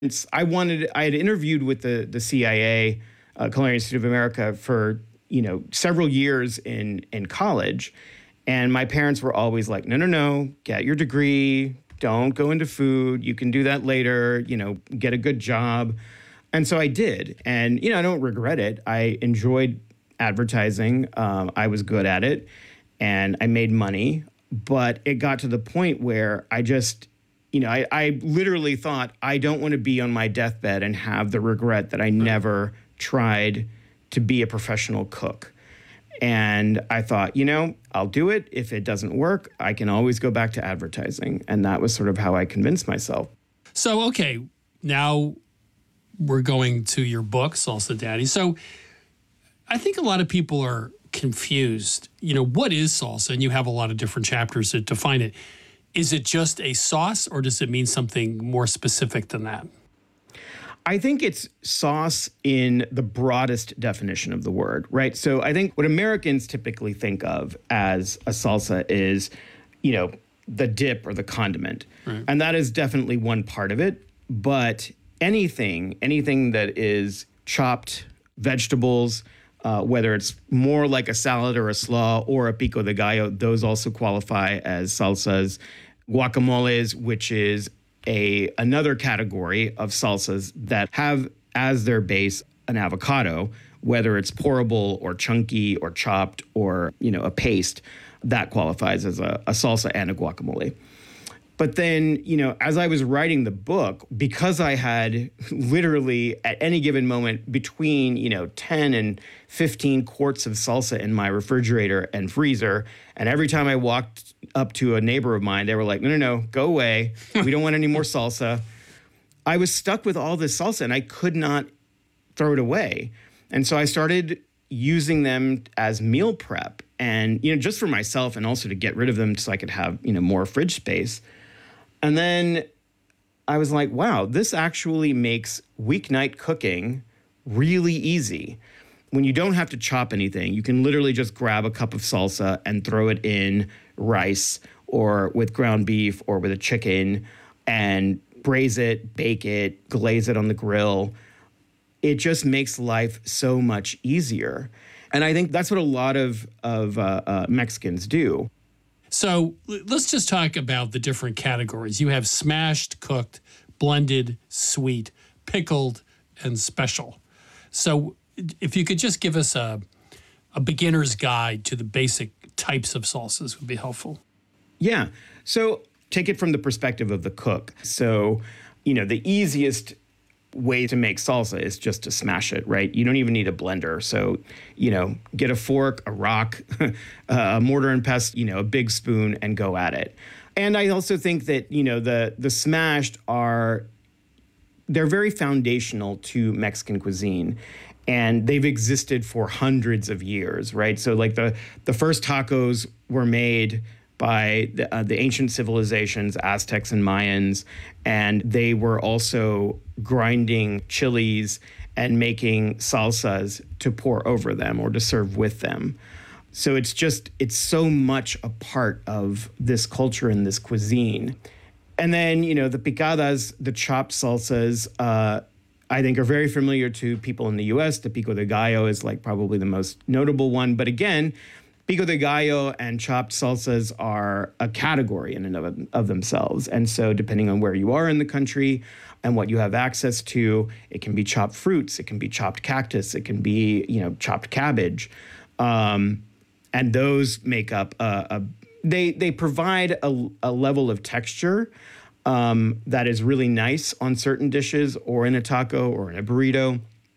I had interviewed with the CIA, Culinary Institute of America, for several years in college, and my parents were always like, no, get your degree, don't go into food, you can do that later, get a good job. And so I did, and I don't regret it. I enjoyed advertising. I was good at it, and I made money. But it got to the point where I just, I literally thought, I don't want to be on my deathbed and have the regret that I never tried to be a professional cook. And I thought, I'll do it. If it doesn't work, I can always go back to advertising. And that was sort of how I convinced myself. So, okay, now we're going to your book, Salsa Daddy. So I think a lot of people are confused. What is salsa? And you have a lot of different chapters that define it. Is it just a sauce, or does it mean something more specific than that? I think it's sauce in the broadest definition of the word, right? So I think what Americans typically think of as a salsa is, the dip or the condiment. Right. And that is definitely one part of it. But anything that is chopped vegetables, whether it's more like a salad or a slaw or a pico de gallo, those also qualify as salsas. Guacamoles, which is another category of salsas that have as their base an avocado, whether it's pourable or chunky or chopped or, a paste, that qualifies as a salsa and a guacamole. But then, as I was writing the book, because I had literally at any given moment between, 10 and 15 quarts of salsa in my refrigerator and freezer, and every time I walked up to a neighbor of mine, they were like, no, go away. We don't want any more salsa. I was stuck with all this salsa and I could not throw it away. And so I started using them as meal prep and, just for myself and also to get rid of them so I could have, more fridge space. And then I was like, wow, this actually makes weeknight cooking really easy. When you don't have to chop anything, you can literally just grab a cup of salsa and throw it in rice or with ground beef or with a chicken and braise it, bake it, glaze it on the grill. It just makes life so much easier. And I think that's what a lot of Mexicans do. So let's just talk about the different categories. You have smashed, cooked, blended, sweet, pickled, and special. So if you could just give us a beginner's guide to the basic types of salsas would be helpful. Yeah. So take it from the perspective of the cook. So, the easiest way to make salsa is just to smash it, right? You don't even need a blender. So, get a fork, a rock, a mortar and pestle, a big spoon, and go at it. And I also think that, the smashed they're very foundational to Mexican cuisine. And they've existed for hundreds of years, right? So like the first tacos were made by the ancient civilizations, Aztecs and Mayans, and they were also grinding chilies and making salsas to pour over them or to serve with them. So it's so much a part of this culture and this cuisine. And then, the picadas, the chopped salsas, I think are very familiar to people in the U.S. The pico de gallo is like probably the most notable one. But again, pico de gallo and chopped salsas are a category in and of themselves. And so depending on where you are in the country and what you have access to, it can be chopped fruits, it can be chopped cactus, it can be, chopped cabbage. And those make up they provide a level of texture that is really nice on certain dishes or in a taco or in a burrito.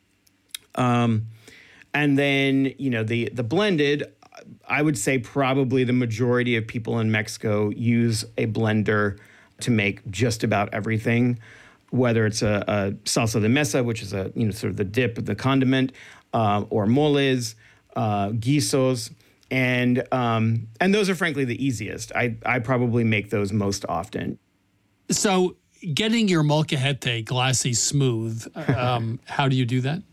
And then, the blended, I would say probably the majority of people in Mexico use a blender to make just about everything, whether it's a salsa de mesa, which is sort of the dip of the condiment, or moles, guisos. And those are frankly the easiest. I probably make those most often. So getting your molcajete glassy smooth, how do you do that?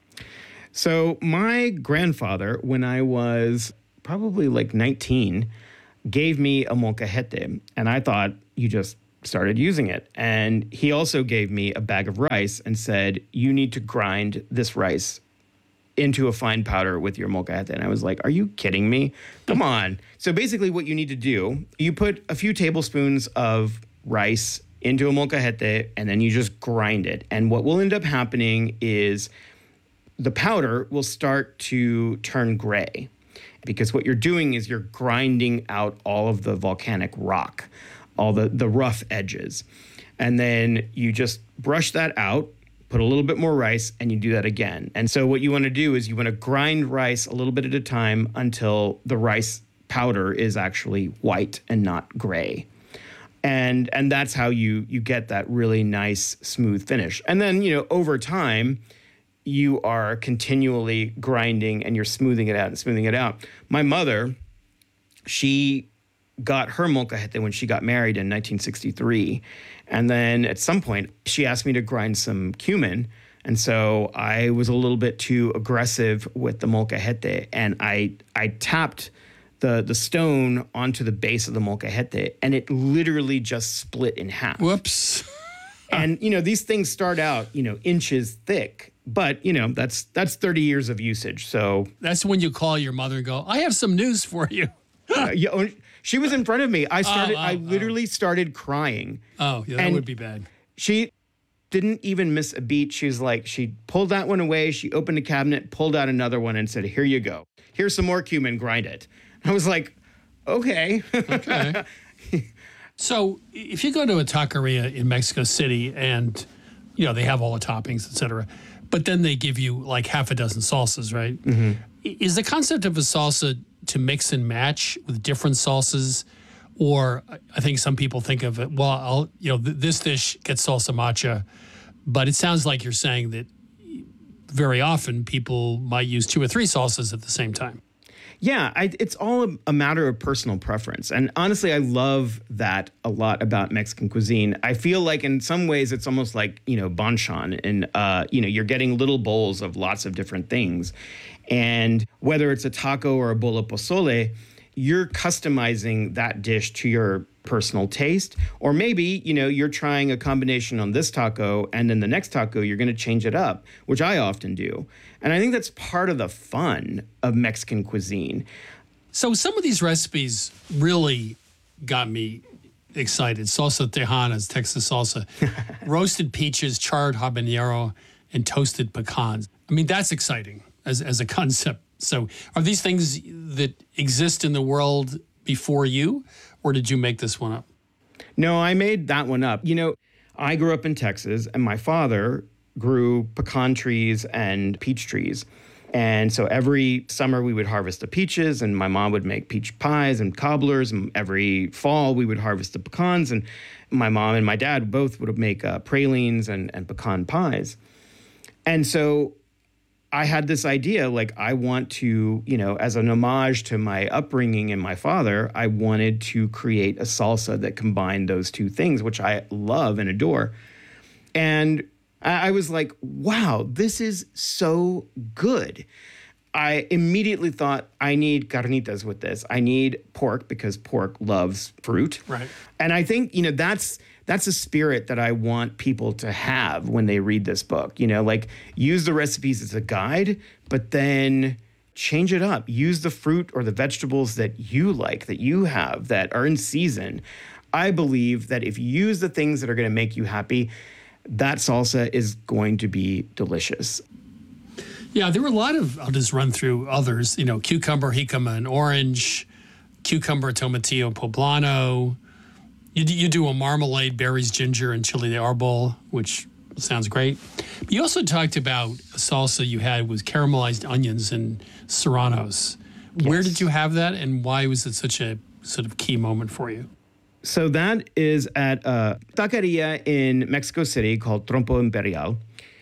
So my grandfather, when I was probably like 19, gave me a molcajete. And I thought you just started using it. And he also gave me a bag of rice and said, you need to grind this rice into a fine powder with your molcajete. And I was like, are you kidding me? Come on. So basically what you need to do, you put a few tablespoons of rice into a molcajete and then you just grind it. And what will end up happening is the powder will start to turn gray because what you're doing is you're grinding out all of the volcanic rock, all the rough edges. And then you just brush that out, put a little bit more rice, and you do that again. And so what you want to do is you want to grind rice a little bit at a time until the rice powder is actually white and not gray. And that's how you get that really nice, smooth finish. And then, over time, you are continually grinding and you're smoothing it out and smoothing it out. My mother, she got her molcajete when she got married in 1963. And then at some point, she asked me to grind some cumin. And so I was a little bit too aggressive with the molcajete. And I tapped the stone onto the base of the molcajete, and it literally just split in half. Whoops. And, these things start out, inches thick. But, that's 30 years of usage. So that's when you call your mother and go, I have some news for you. She was in front of me. I literally started crying. Oh, yeah, that would be bad. She didn't even miss a beat. She was like, she pulled that one away. She opened a cabinet, pulled out another one and said, here you go. Here's some more cumin, grind it. I was like, okay. Okay. So if you go to a taqueria in Mexico City and, they have all the toppings, et cetera, but then they give you like half a dozen salsas, right? Mm-hmm. Is the concept of a salsa to mix and match with different salsas? Or I think some people think of it, well, this dish gets salsa macha, but it sounds like you're saying that very often people might use 2 or 3 salsas at the same time. Yeah, it's all a matter of personal preference. And honestly, I love that a lot about Mexican cuisine. I feel like in some ways it's almost like, banchan. And, you're getting little bowls of lots of different things. And whether it's a taco or a bowl of pozole, you're customizing that dish to your personal taste. Or maybe, you're trying a combination on this taco and then the next taco, you're going to change it up, which I often do. And I think that's part of the fun of Mexican cuisine. So some of these recipes really got me excited. Salsa tejanas, Texas salsa, roasted peaches, charred habanero, and toasted pecans. I mean, that's exciting as a concept. So are these things that exist in the world before you, or did you make this one up? No, I made that one up. I grew up in Texas, and my father grew pecan trees and peach trees. And so every summer we would harvest the peaches, and my mom would make peach pies and cobblers. And every fall we would harvest the pecans, and my mom and my dad both would make pralines and pecan pies. And so I had this idea, like I want to, as an homage to my upbringing and my father, I wanted to create a salsa that combined those two things, which I love and adore. And I was like, wow, this is so good. I immediately thought, I need carnitas with this. I need pork because pork loves fruit. Right. And I think, that's a spirit that I want people to have when they read this book. Like use the recipes as a guide, but then change it up. Use the fruit or the vegetables that you like, that you have, that are in season. I believe that if you use the things that are going to make you happy, that salsa is going to be delicious. Yeah, there were a lot of, I'll just run through others, cucumber, jicama, and orange, cucumber, tomatillo, poblano. You do a marmalade, berries, ginger, and chili de arbol, which sounds great. But you also talked about a salsa you had with caramelized onions and serranos. Yes. Where did you have that, and why was it such a sort of key moment for you? So that is at a taqueria in Mexico City called Trompo Imperial.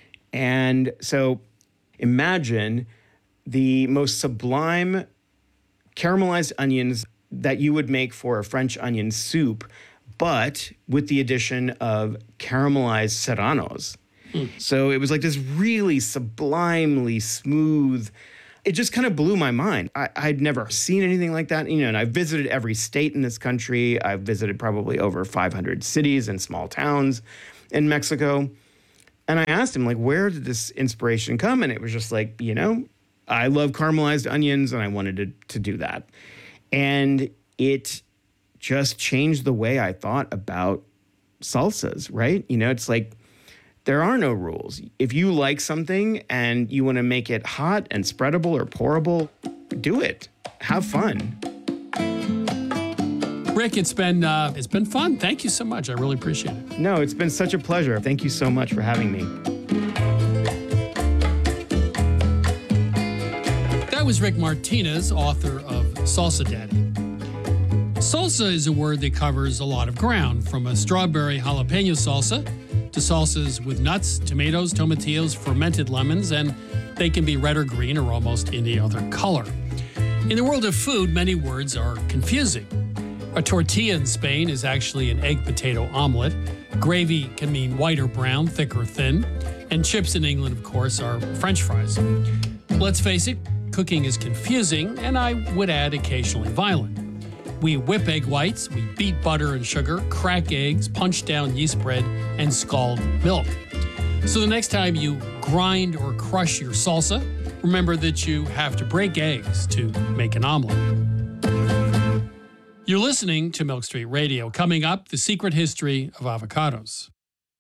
And so imagine the most sublime caramelized onions that you would make for a French onion soup, but with the addition of caramelized serranos. So it was like this really sublimely smooth. it just kind of blew my mind. I'd never seen anything like that. And I visited every state in this country. I've visited probably over 500 cities and small towns in Mexico. And I asked him, where did this inspiration come? And it was just I love caramelized onions and I wanted to do that. And it just changed the way I thought about salsas, right? It's there are no rules. If you like something and you want to make it hot and spreadable or pourable, do it. Have fun. Rick, it's been fun. Thank you so much. I really appreciate it. No, it's been such a pleasure. Thank you so much for having me. That was Rick Martinez, author of Salsa Daddy. Salsa is a word that covers a lot of ground, from a strawberry jalapeno salsa to salsas with nuts, tomatoes, tomatillos, fermented lemons, and they can be red or green or almost any other color. In the world of food, many words are confusing. A tortilla in Spain is actually an egg potato omelet. Gravy can mean white or brown, thick or thin. And chips in England, of course, are French fries. Let's face it, cooking is confusing, and I would add occasionally violent. We whip egg whites, we beat butter and sugar, crack eggs, punch down yeast bread, and scald milk. So the next time you grind or crush your salsa, remember that you have to break eggs to make an omelet. You're listening to Milk Street Radio. Coming up, the secret history of avocados.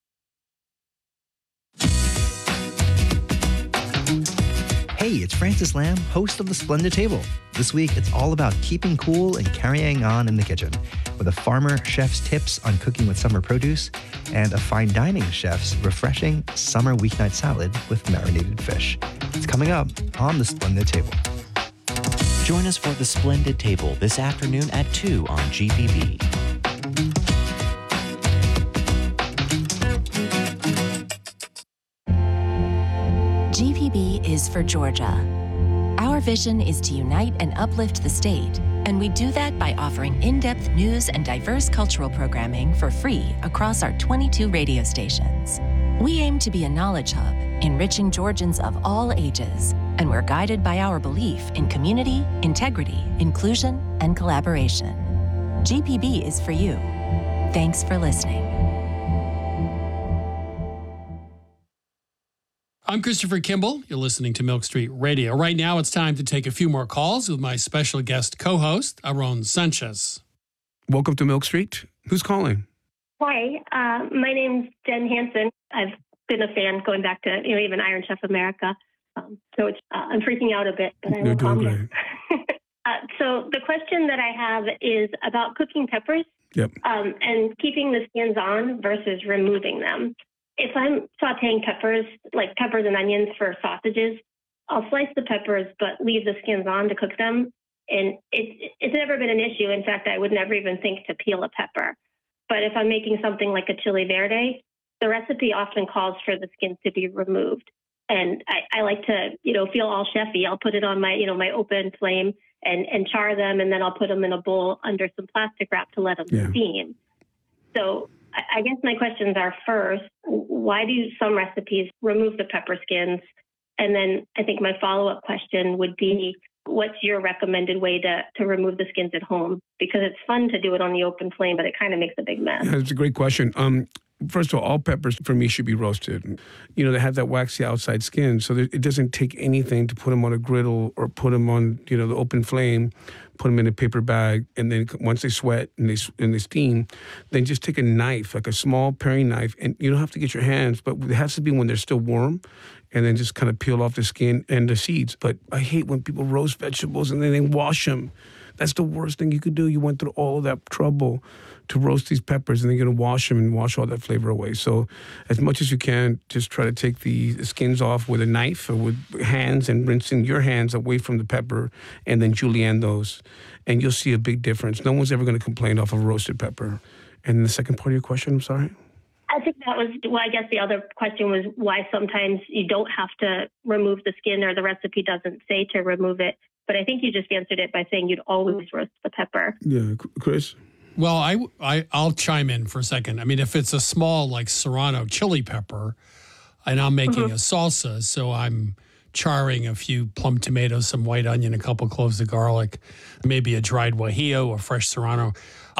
Hey, it's Francis Lamb, host of The Splendid Table. This week, it's all about keeping cool and carrying on in the kitchen, with a farmer chef's tips on cooking with summer produce and a fine dining chef's refreshing summer weeknight salad with marinated fish. It's coming up on The Splendid Table. Join us for The Splendid Table this afternoon at 2 on GPB. GPB is for Georgia. Our vision is to unite and uplift the state, and we do that by offering in-depth news and diverse cultural programming for free across our 22 radio stations. We aim to be a knowledge hub, enriching Georgians of all ages, and we're guided by our belief in community, integrity, inclusion, and collaboration. GPB is for you. Thanks for listening. I'm Christopher Kimball. You're listening to Milk Street Radio. Right now, it's time to take a few more calls with my special guest co-host, Aaron Sanchez. Welcome to Milk Street. Who's calling? Hi, my name's Jen Hansen. I've been a fan going back to even Iron Chef America. So I'm freaking out a bit, but I will calm down. So the question that I have is about cooking peppers. Yep. And keeping the skins on versus removing them. If I'm sauteing peppers, like peppers and onions for sausages, I'll slice the peppers but leave the skins on to cook them. And it's never been an issue. In fact, I would never even think to peel a pepper. But if I'm making something like a chili verde, the recipe often calls for the skins to be removed. And I like to, feel all chefy. I'll put it on my, my open flame and char them, and then I'll put them in a bowl under some plastic wrap to let them steam. So I guess my questions are, first, why do some recipes remove the pepper skins? And then I think my follow-up question would be, what's your recommended way to remove the skins at home? Because it's fun to do it on the open flame, but it kind of makes a big mess. That's a great question. First of all peppers for me should be roasted. They have that waxy outside skin, so it doesn't take anything to put them on a griddle or put them on, the open flame, put them in a paper bag, and then once they sweat and they steam, then just take a knife, like a small paring knife, and you don't have to get your hands, but it has to be when they're still warm, and then just kind of peel off the skin and the seeds. But I hate when people roast vegetables and then they wash them. That's the worst thing you could do. You went through all of that trouble to roast these peppers, and then you're going to wash them and wash all that flavor away. So as much as you can, just try to take the skins off with a knife or with hands and rinsing your hands away from the pepper, and then julienne those, and you'll see a big difference. No one's ever going to complain off of roasted pepper. And the second part of your question, I'm sorry? I think that was, I guess the other question was why sometimes you don't have to remove the skin, or the recipe doesn't say to remove it. But I think you just answered it by saying you'd always roast the pepper. Yeah, Chris? Well, I'll chime in for a second. I mean, if it's a small, like Serrano chili pepper, and I'm making a salsa, so I'm charring a few plum tomatoes, some white onion, a couple cloves of garlic, maybe a dried guajillo or fresh serrano.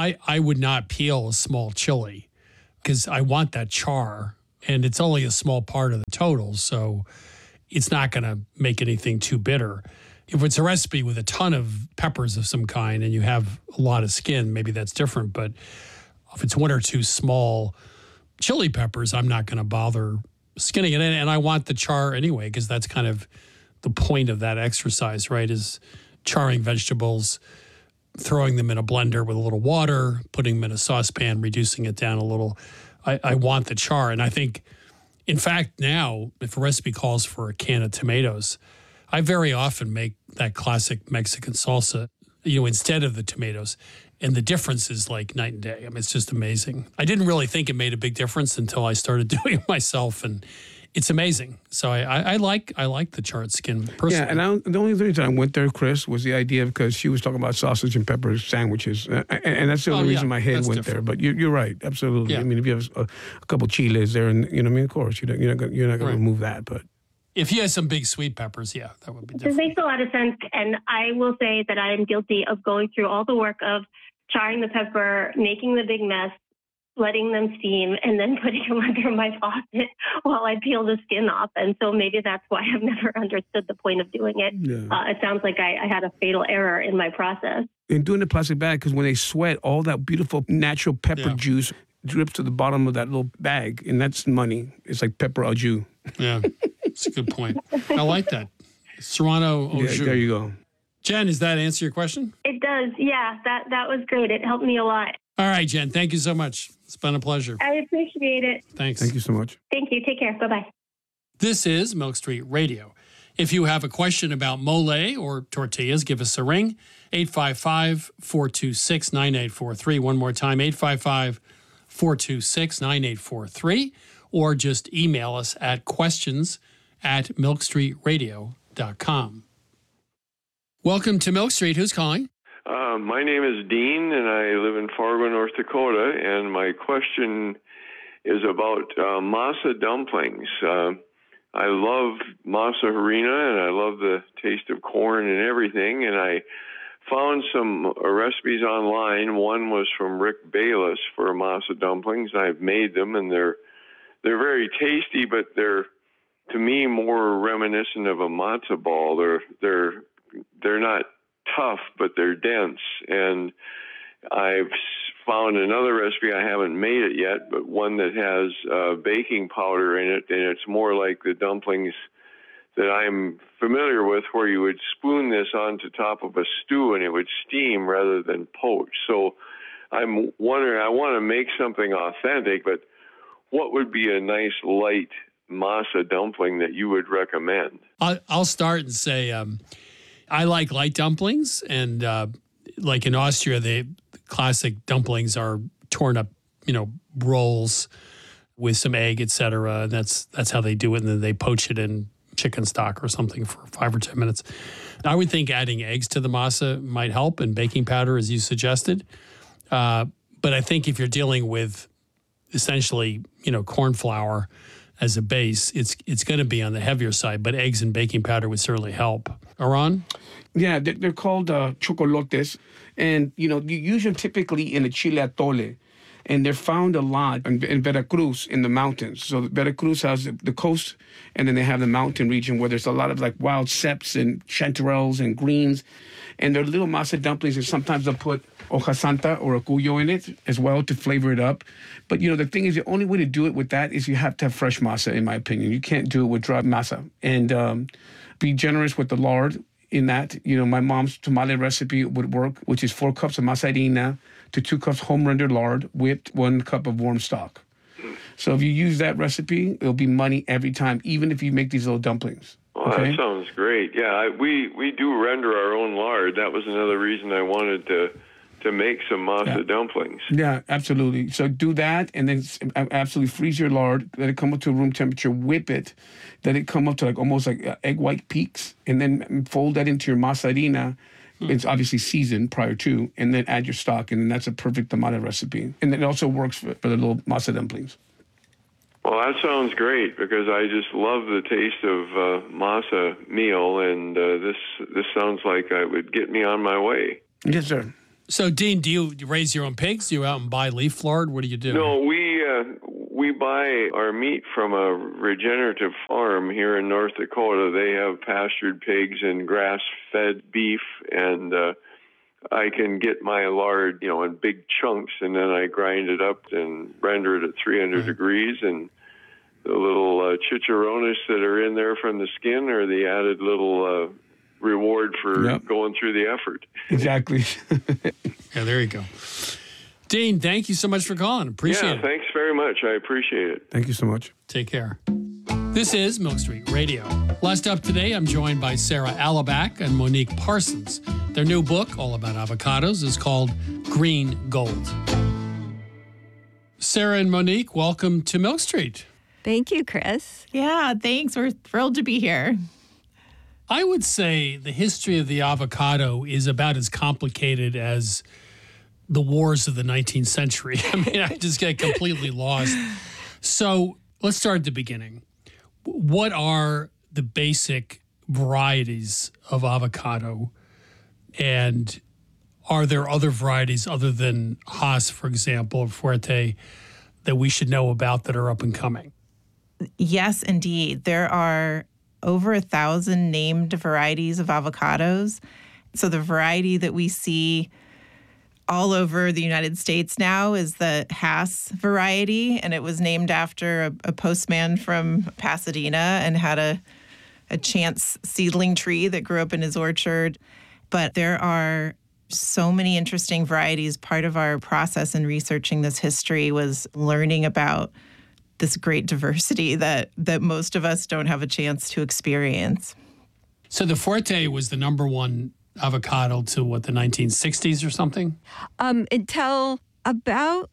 I would not peel a small chili because I want that char, and it's only a small part of the total, so it's not going to make anything too bitter. If it's a recipe with a ton of peppers of some kind and you have a lot of skin, maybe that's different. But if it's one or two small chili peppers, I'm not going to bother skinning it. And I want the char anyway, because that's kind of the point of that exercise, right? Is charring vegetables, throwing them in a blender with a little water, putting them in a saucepan, reducing it down a little. I want the char. And I think, in fact, now, if a recipe calls for a can of tomatoes, I very often make that classic Mexican salsa, instead of the tomatoes. And the difference is like night and day. I mean, it's just amazing. I didn't really think it made a big difference until I started doing it myself, and it's amazing. So I like the charred skin personally. Yeah, and the only reason I went there, Chris, was the idea because she was talking about sausage and pepper sandwiches, and that's the only reason my head went there. But you're right, absolutely. Yeah. I mean, if you have a couple chiles there, and of course, you're not going to remove that, but. If you had some big sweet peppers, yeah, that would be different. This makes a lot of sense. And I will say that I am guilty of going through all the work of charring the pepper, making the big mess, letting them steam, and then putting them under my faucet while I peel the skin off. And so maybe that's why I've never understood the point of doing it. Yeah. It sounds like I had a fatal error in my process. And doing the plastic bag, because when they sweat, all that beautiful natural pepper juice drips to the bottom of that little bag, and that's money. It's like pepper au jus. Yeah, that's a good point. I like that. Serrano au jus. There you go. Jen, does that answer your question? It does. Yeah, that was great. It helped me a lot. All right, Jen, thank you so much. It's been a pleasure. I appreciate it. Thanks. Thank you so much. Thank you. Take care. Bye-bye. This is Milk Street Radio. If you have a question about mole or tortillas, give us a ring, 855-426-9843. One more time, 855-426-9843. Or just email us at questions@milkstreetradio.com. Welcome to Milk Street. Who's calling? My name is Dean, and I live in Fargo, North Dakota. And my question is about masa dumplings. I love masa harina, and I love the taste of corn and everything. And I found some recipes online. One was from Rick Bayless for masa dumplings. I've made them, and they're very tasty, but they're, to me, more reminiscent of a matzo ball. They're not tough, but they're dense. And I've found another recipe. I haven't made it yet, but one that has baking powder in it, and it's more like the dumplings that I'm familiar with, where you would spoon this onto top of a stew and it would steam rather than poach. So I'm wondering, I want to make something authentic, but what would be a nice light masa dumpling that you would recommend? I'll start and say I like light dumplings, and like in Austria, the classic dumplings are torn up, rolls with some egg, etc. And that's how they do it, and then they poach it in chicken stock or something for 5 or 10 minutes. I would think adding eggs to the masa might help, and baking powder, as you suggested. But I think if you're dealing with essentially, corn flour as a base, it's going to be on the heavier side, but eggs and baking powder would certainly help. Aran? Yeah, they're called chocolotes, and you use them typically in a chile atole, and they're found a lot in Veracruz in the mountains. So Veracruz has the coast, and then they have the mountain region where there's a lot of like wild ceps and chanterelles and greens, and they're little masa dumplings, and sometimes they'll put hoja santa or a cuyo in it as well to flavor it up. But the thing is, the only way to do it with that is you have to have fresh masa, in my opinion. You can't do it with dry masa. And be generous with the lard in that. My mom's tamale recipe would work, which is 4 cups of masa harina to 2 cups home rendered lard, whipped 1 cup of warm stock. So if you use that recipe, it'll be money every time, even if you make these little dumplings. Well, that sounds great. Yeah, we do render our own lard. That was another reason I wanted to make some masa dumplings. Yeah, absolutely. So do that, and then absolutely freeze your lard, let it come up to room temperature, whip it, let it come up to almost like egg white peaks, and then fold that into your masa harina. It's obviously seasoned prior to, and then add your stock, and then that's a perfect tamale recipe. And then it also works for the little masa dumplings. Well, that sounds great because I just love the taste of masa meal, and this sounds like it would get me on my way. Yes, sir. So, Dean, do you raise your own pigs? Do you out and buy leaf lard? What do you do? No, we buy our meat from a regenerative farm here in North Dakota. They have pastured pigs and grass-fed beef, and I can get my lard, in big chunks, and then I grind it up and render it at 300 degrees, and the little chicharrones that are in there from the skin are the added little reward for going through the effort. Exactly. Yeah, there you go. Dean, thank you so much for calling. Appreciate it. Yeah, thanks very much. I appreciate it. Thank you so much. Take care. This is Milk Street Radio. Last up today, I'm joined by Sarah Alaback and Monique Parsons. Their new book, all about avocados, is called Green Gold. Sarah and Monique, welcome to Milk Street. Thank you, Chris. Yeah, thanks. We're thrilled to be here. I would say the history of the avocado is about as complicated as the wars of the 19th century. I mean, I just get completely lost. So let's start at the beginning. What are the basic varieties of avocado? And are there other varieties other than Hass, for example, or Fuerte, that we should know about that are up and coming? Yes, indeed. There are over 1,000 named varieties of avocados. So the variety that we see all over the United States now is the Hass variety, and it was named after a postman from Pasadena and had a chance seedling tree that grew up in his orchard. But there are so many interesting varieties. Part of our process in researching this history was learning about this great diversity that most of us don't have a chance to experience. So the Fuerte was the number one avocado to the 1960s or something? Until about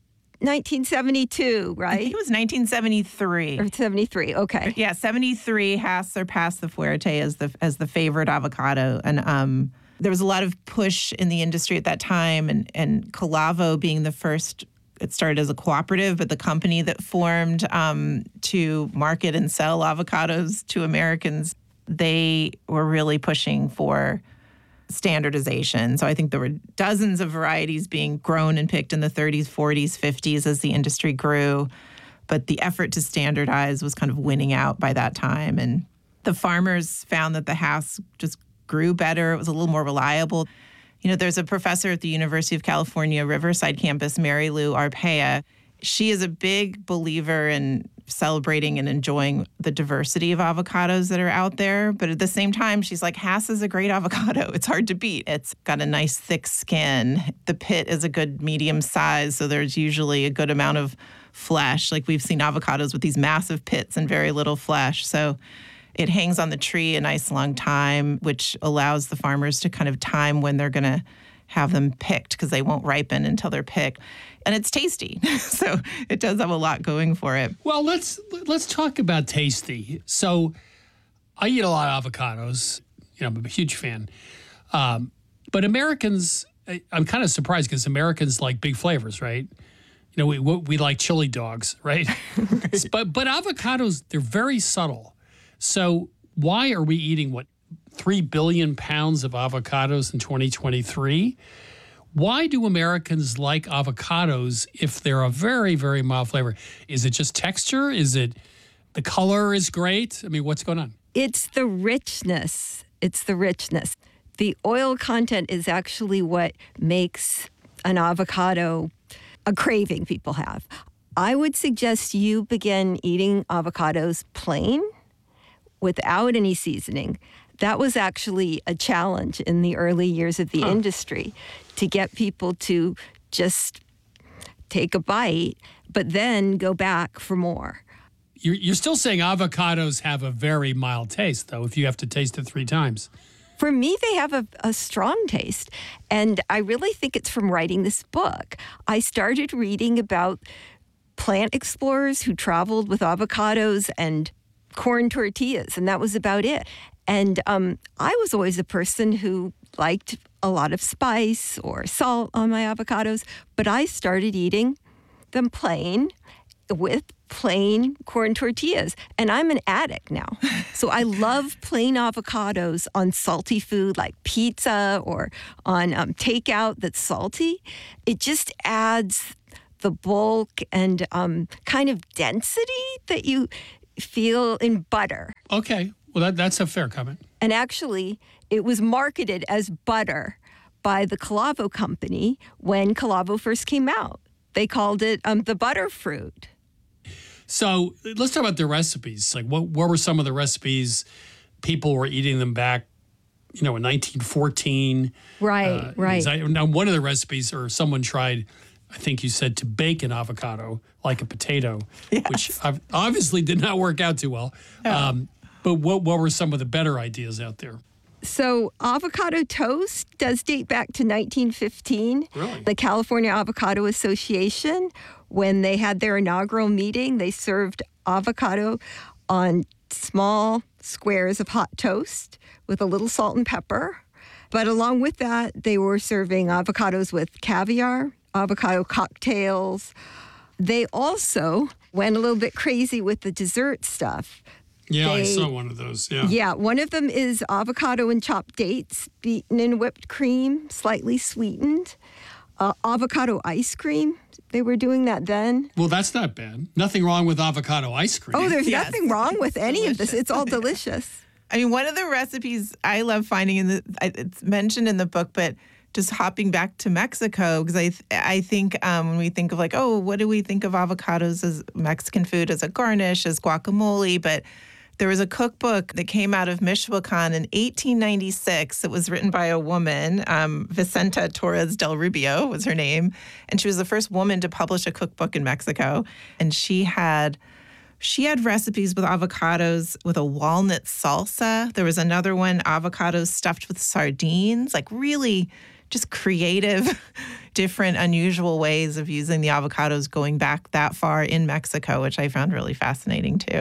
1972, right? I think it was 1973. Or 73, okay. Yeah, 73, Hass surpassed the Fuerte as the favorite avocado. And there was a lot of push in the industry at that time, and Calavo being the first. It started as a cooperative, but the company that formed to market and sell avocados to Americans, they were really pushing for standardization. So I think there were dozens of varieties being grown and picked in the 30s, 40s, 50s as the industry grew. But the effort to standardize was kind of winning out by that time. And the farmers found that the Hass just grew better. It was a little more reliable. There's a professor at the University of California, Riverside campus, Mary Lou Arpaia. She is a big believer in celebrating and enjoying the diversity of avocados that are out there. But at the same time, she's like, Hass is a great avocado. It's hard to beat. It's got a nice thick skin. The pit is a good medium size, so there's usually a good amount of flesh. Like we've seen avocados with these massive pits and very little flesh. So it hangs on the tree a nice long time, which allows the farmers to kind of time when they're going to have them picked because they won't ripen until they're picked. And it's tasty. So it does have a lot going for it. Well, let's talk about tasty. So I eat a lot of avocados. I'm a huge fan. But Americans, I'm kind of surprised because Americans like big flavors, right? We like chili dogs, right? But avocados, they're very subtle. So why are we eating, 3 billion pounds of avocados in 2023? Why do Americans like avocados if they're a very, very mild flavor? Is it just texture? Is it the color is great? I mean, what's going on? It's the richness. The oil content is actually what makes an avocado a craving people have. I would suggest you begin eating avocados plain, without any seasoning. That was actually a challenge in the early years of the industry, to get people to just take a bite, but then go back for more. You're still saying avocados have a very mild taste, though, if you have to taste it 3 times. For me, they have a strong taste. And I really think it's from writing this book. I started reading about plant explorers who traveled with avocados and corn tortillas, and that was about it. And I was always a person who liked a lot of spice or salt on my avocados, but I started eating them plain, with plain corn tortillas. And I'm an addict now. So I love plain avocados on salty food like pizza or on takeout that's salty. It just adds the bulk and kind of density that you feel in butter. Okay. Well, that's a fair comment. And actually, it was marketed as butter by the Calavo company when Calavo first came out. They called it the butter fruit. So let's talk about the recipes. Like, what were some of the recipes? People were eating them back, in 1914. Right. Now, one of the recipes, or someone tried, I think you said, to bake an avocado like a potato, which obviously did not work out too well. No. But what were some of the better ideas out there? So avocado toast does date back to 1915. Really? The California Avocado Association, when they had their inaugural meeting, they served avocado on small squares of hot toast with a little salt and pepper. But along with that, they were serving avocados with caviar, avocado cocktails. They also went a little bit crazy with the dessert stuff. Yeah, I saw one of those, yeah. Yeah, one of them is avocado and chopped dates, beaten in whipped cream, slightly sweetened. Avocado ice cream, they were doing that then. Well, that's not bad. Nothing wrong with avocado ice cream. Oh, there's nothing wrong with any of this. It's all delicious. I mean, one of the recipes I love finding, it's mentioned in the book, but just hopping back to Mexico, because I think when we think of what do we think of avocados as Mexican food, as a garnish, as guacamole, but there was a cookbook that came out of Michoacan in 1896. It was written by a woman, Vicenta Torres del Rubio was her name, and she was the first woman to publish a cookbook in Mexico. And she had recipes with avocados with a walnut salsa. There was another one, avocados stuffed with sardines, like really just creative, different, unusual ways of using the avocados going back that far in Mexico, which I found really fascinating too.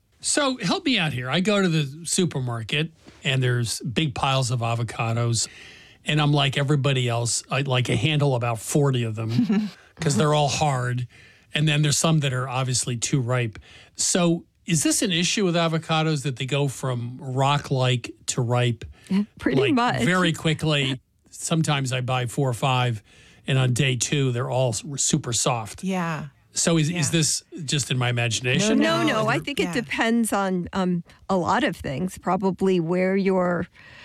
So help me out here. I go to the supermarket and there's big piles of avocados. And I'm like everybody else. I handle about 40 of them because they're all hard. And then there's some that are obviously too ripe. So is this an issue with avocados that they go from rock-like to ripe? Pretty much. Very quickly. Sometimes I buy 4 or 5 and on day 2, they're all super soft. Yeah. So is this just in my imagination? No. I think it depends on a lot of things. Probably where you're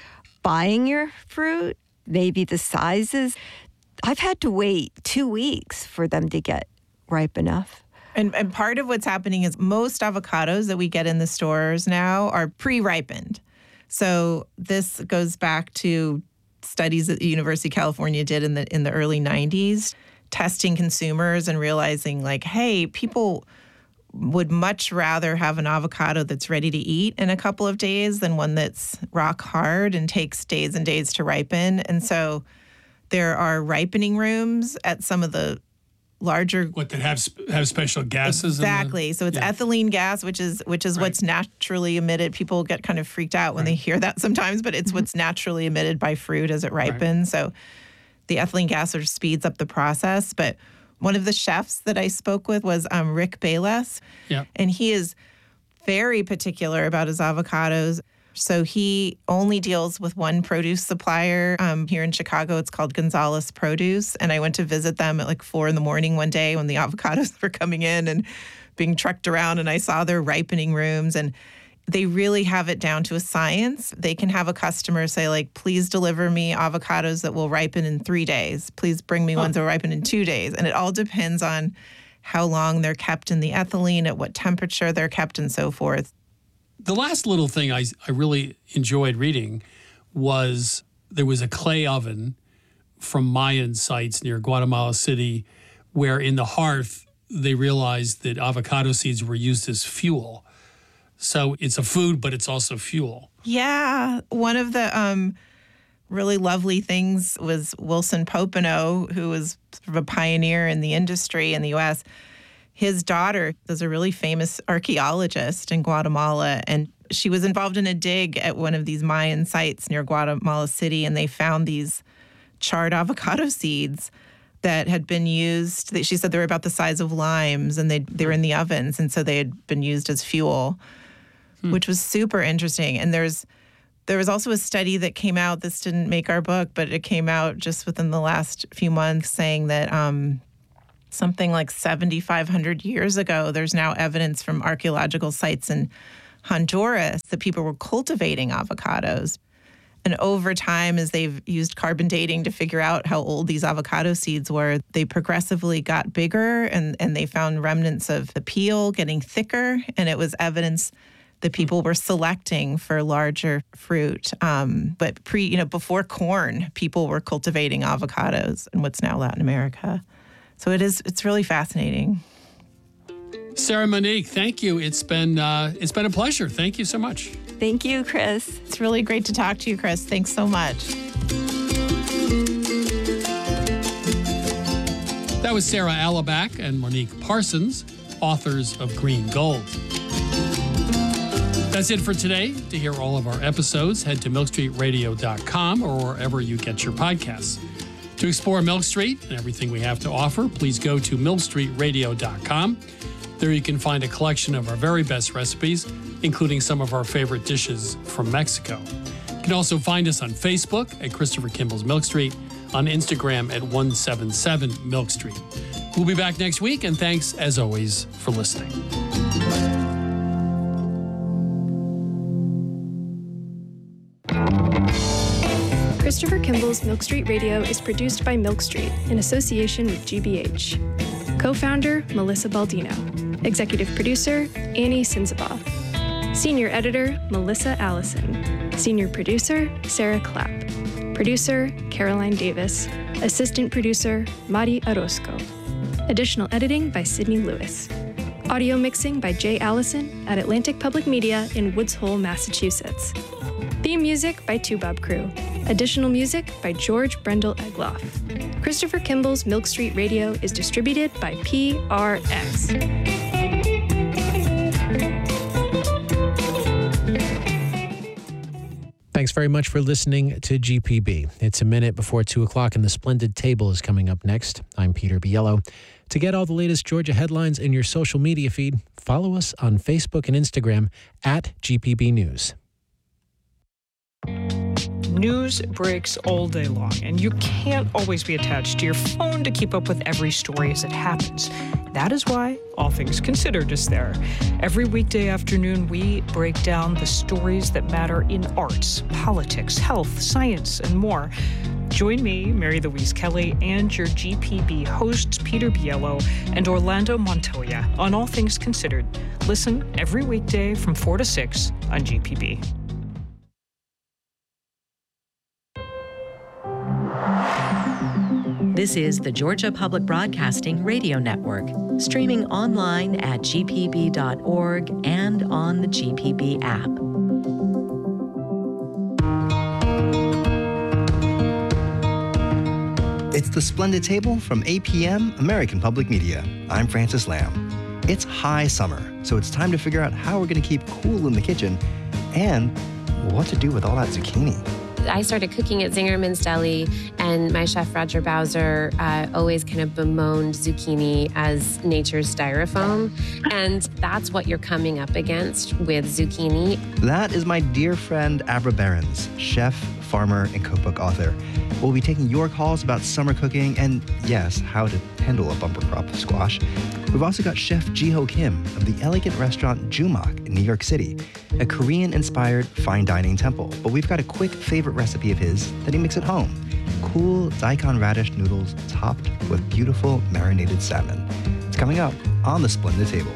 buying your fruit, maybe the sizes. I've had to wait 2 weeks for them to get ripe enough. And part of what's happening is most avocados that we get in the stores now are pre-ripened. So this goes back to studies that the University of California did in the early 90s. Testing consumers and realizing hey, people would much rather have an avocado that's ready to eat in a couple of days than one that's rock hard and takes days and days to ripen. And so there are ripening rooms at some of the larger... What, that have special gases? Exactly. So it's ethylene gas, which is what's naturally emitted. People get kind of freaked out when they hear that sometimes, but it's what's naturally emitted by fruit as it ripens. So the ethylene gas sort of speeds up the process. But one of the chefs that I spoke with was Rick Bayless. Yeah. And he is very particular about his avocados. So he only deals with one produce supplier here in Chicago. It's called Gonzalez Produce. And I went to visit them at 4 a.m. one day when the avocados were coming in and being trucked around. And I saw their ripening rooms. And they really have it down to a science. They can have a customer say, please deliver me avocados that will ripen in 3 days. Please bring me ones that will ripen in 2 days. And it all depends on how long they're kept in the ethylene, at what temperature they're kept, and so forth. The last little thing I really enjoyed reading was there was a clay oven from Mayan sites near Guatemala City where in the hearth they realized that avocado seeds were used as fuel. So it's a food, but it's also fuel. Yeah. One of the really lovely things was Wilson Popenoe, who was sort of a pioneer in the industry in the U.S. His daughter is a really famous archaeologist in Guatemala, and she was involved in a dig at one of these Mayan sites near Guatemala City, and they found these charred avocado seeds that had been used. She said they were about the size of limes, and they were in the ovens, and so they had been used as fuel, which was super interesting. And there was also a study that came out. This didn't make our book, but it came out just within the last few months, saying that something like 7,500 years ago, there's now evidence from archaeological sites in Honduras that people were cultivating avocados. And over time, as they've used carbon dating to figure out how old these avocado seeds were, they progressively got bigger, and they found remnants of the peel getting thicker. And it was evidence that people were selecting for larger fruit. But before corn, people were cultivating avocados in what's now Latin America. So it's really fascinating. Sarah Monique, thank you. It's been a pleasure. Thank you so much. Thank you, Chris. It's really great to talk to you, Chris. Thanks so much. That was Sarah Alaback and Monique Parsons, authors of Green Gold. That's it for today. To hear all of our episodes, head to milkstreetradio.com or wherever you get your podcasts. To explore Milk Street and everything we have to offer, please go to milkstreetradio.com. There you can find a collection of our very best recipes, including some of our favorite dishes from Mexico. You can also find us on Facebook at Christopher Kimball's Milk Street, on Instagram at 177 Milk Street. We'll be back next week, and thanks, as always, for listening. Christopher Kimball's Milk Street Radio is produced by Milk Street in association with GBH. Co-founder, Melissa Baldino. Executive producer, Annie Sinzabaugh. Senior editor, Melissa Allison. Senior producer, Sarah Clapp. Producer, Caroline Davis. Assistant producer, Mari Orozco. Additional editing by Sydney Lewis. Audio mixing by Jay Allison at Atlantic Public Media in Woods Hole, Massachusetts. Theme music by Toobab Crew. Additional music by George Brendel Egloff. Christopher Kimball's Milk Street Radio is distributed by PRX. Thanks very much for listening to GPB. It's a minute before 2 o'clock, and the Splendid Table is coming up next. I'm Peter Biello. To get all the latest Georgia headlines in your social media feed, follow us on Facebook and Instagram at GPB News. News breaks all day long, and you can't always be attached to your phone to keep up with every story as it happens. That is why All Things Considered is there. Every weekday afternoon, we break down the stories that matter in arts, politics, health, science, and more. Join me, Mary Louise Kelly, and your GPB hosts, Peter Biello and Orlando Montoya, on All Things Considered. Listen every weekday from 4 to 6 on GPB. This is the Georgia Public Broadcasting Radio Network, streaming online at gpb.org and on the GPB app. It's the Splendid Table from APM, American Public Media. I'm Francis Lamb. It's high summer, so it's time to figure out how we're going to keep cool in the kitchen and what to do with all that zucchini. I started cooking at Zingerman's Deli, and my chef, Roger Bowser, always kind of bemoaned zucchini as nature's styrofoam. And that's what you're coming up against with zucchini. That is my dear friend, Abra Behrens, chef, farmer, and cookbook author. We'll be taking your calls about summer cooking and, yes, how to handle a bumper crop of squash. We've also got Chef Ji-Ho Kim of the elegant restaurant Jumak in New York City, a Korean-inspired fine dining temple. But we've got a quick favorite recipe of his that he makes at home. Cool daikon radish noodles topped with beautiful marinated salmon. It's coming up on the Splendid Table.